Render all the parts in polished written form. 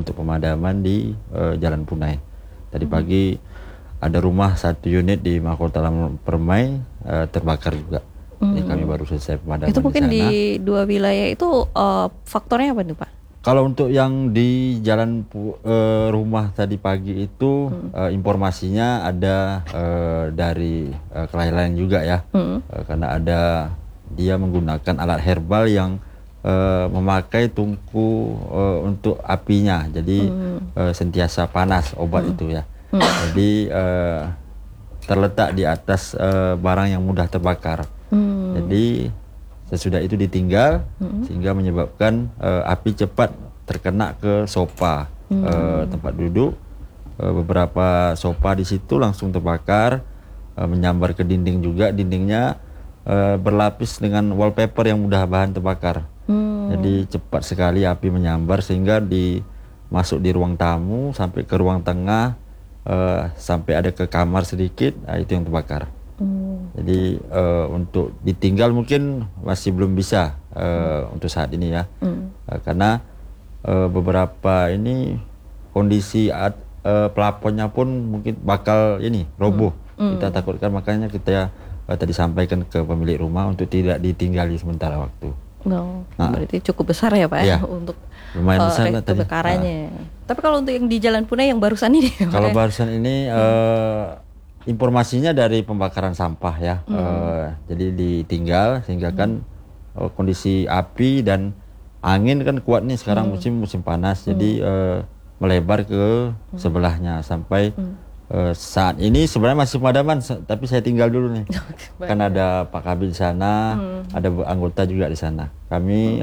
untuk pemadaman di Jalan Punai. Tadi pagi ada rumah 1 unit di Mahkota Lama Permai terbakar juga. Jadi kami baru selesai pemadaman. Itu mungkin di sana. di 2 wilayah itu faktornya apa nih Pak? Kalau untuk yang di jalan rumah tadi pagi itu informasinya ada dari klien juga ya, karena ada dia menggunakan alat herbal yang memakai tungku untuk apinya, jadi sentiasa panas obat itu ya. Jadi terletak di atas barang yang mudah terbakar. Jadi sesudah itu ditinggal sehingga menyebabkan api cepat terkena ke sofa tempat duduk. Beberapa sofa di situ langsung terbakar, menyambar ke dinding juga. Dindingnya berlapis dengan wallpaper yang mudah bahan terbakar. Jadi cepat sekali api menyambar sehingga masuk di ruang tamu sampai ke ruang tengah, sampai ada ke kamar sedikit, itu yang terbakar. Jadi untuk ditinggal mungkin masih belum bisa untuk saat ini ya, karena beberapa ini kondisi pelafonnya pun mungkin bakal roboh. Kita takutkan, makanya kita tadi sampaikan ke pemilik rumah untuk tidak ditinggali sementara waktu. Berarti cukup besar ya Pak ya untuk lumayan besar lah tadi kebakarannya. Tapi kalau untuk yang di Jalan Punai yang barusan ini, kalau barusan ini informasinya dari pembakaran sampah ya. Jadi ditinggal sehingga kan kondisi api dan angin kan kuat nih sekarang, musim panas. Jadi melebar ke sebelahnya sampai saat ini sebenarnya masih pemadaman, tapi saya tinggal dulu nih. Kan ada Pak Kabid di sana, ada anggota juga di sana. Kami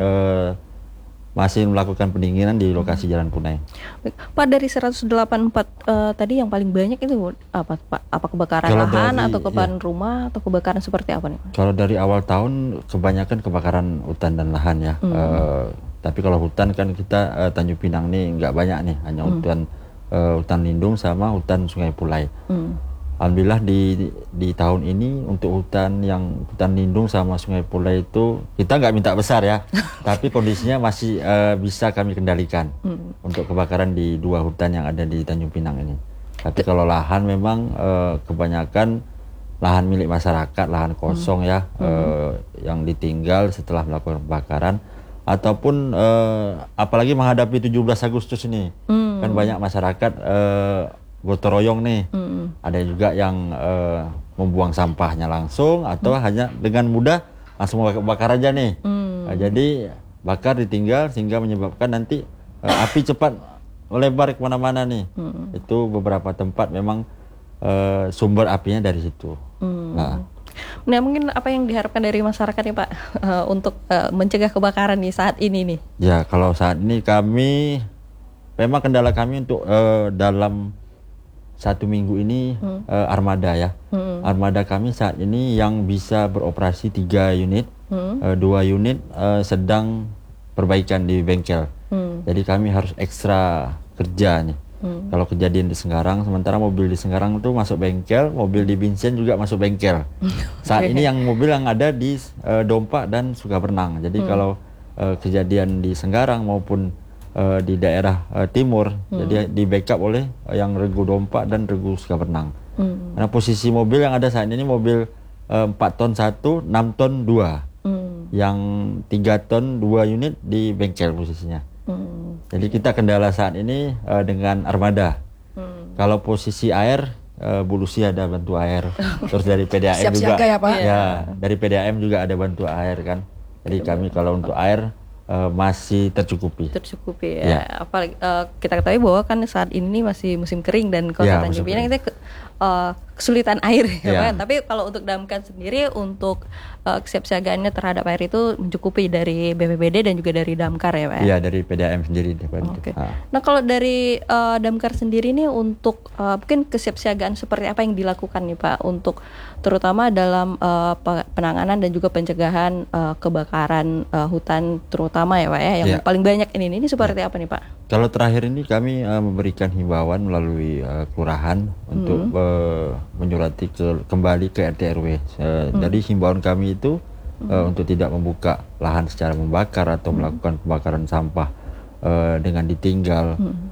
masih melakukan pendinginan di lokasi Jalan Punai. Pak, dari 184 tadi yang paling banyak itu apa Pak? Apa kebakaran lahan atau kebakaran rumah atau kebakaran seperti apa nih Pak? Kalau dari awal tahun kebanyakan kebakaran hutan dan lahan ya. Tapi kalau hutan kan kita Tanjung Pinang nih nggak banyak nih, hanya hutan lindung sama hutan Sungai Pulai. Alhamdulillah di tahun ini untuk hutan lindung sama Sungai Pulai itu kita nggak minta besar ya, tapi kondisinya masih bisa kami kendalikan untuk kebakaran di 2 hutan yang ada di Tanjung Pinang ini. Tapi kalau lahan memang kebanyakan lahan milik masyarakat, lahan kosong ya, yang ditinggal setelah melakukan kebakaran, ataupun apalagi menghadapi 17 Agustus ini. Kan banyak masyarakat gotong royong nih. Ada juga yang membuang sampahnya langsung atau hanya dengan mudah langsung bakar aja nih. Jadi bakar ditinggal sehingga menyebabkan nanti api cepat melebar kemana-mana nih. Itu beberapa tempat memang sumber apinya dari situ. Nah, mungkin apa yang diharapkan dari masyarakat nih Pak untuk mencegah kebakaran nih saat ini nih? Ya, kalau saat ini memang kendala kami untuk dalam 1 minggu ini armada ya. Armada kami saat ini yang bisa beroperasi 3 unit, 2 unit sedang perbaikan di bengkel. Jadi kami harus ekstra kerja nih. Kalau kejadian di Senggarang, sementara mobil di Senggarang itu masuk bengkel, mobil di Binsen juga masuk bengkel. Saat ini yang mobil yang ada di Dompak dan Sukabernang. Jadi kalau kejadian di Senggarang maupun di daerah timur, jadi di backup oleh yang Regu Dompak dan Regu Sukabernang. Karena posisi mobil yang ada saat ini mobil 4 ton 1, 6 ton 2, yang 3 ton 2 unit di bengkel posisinya. Jadi kita kendala saat ini dengan armada. Kalau posisi air, Bu Lucy ada bantu air. Terus dari PDAM juga. Ya, Pak? Ya, dari PDAM juga ada bantu air kan. Jadi kami kalau untuk air masih tercukupi ya. Apalagi kita ketahui bahwa kan saat ini masih musim kering dan Kota Tanjung Pinang itu kesulitan air ya. Tapi kalau untuk damkar sendiri untuk kesiapsiagaannya terhadap air itu mencukupi dari BPBD dan juga dari damkar ya Pak? Iya, dari PDAM sendiri. Nah, kalau dari damkar sendiri nih untuk mungkin kesiapsiagaan seperti apa yang dilakukan nih Pak untuk terutama dalam penanganan dan juga pencegahan kebakaran hutan terutama ya Pak ya, yang paling banyak ini seperti apa nih Pak? Kalau terakhir ini kami memberikan himbauan melalui kelurahan untuk menyurati kembali ke RT RW. Jadi himbauan kami itu untuk tidak membuka lahan secara membakar atau melakukan pembakaran sampah dengan ditinggal.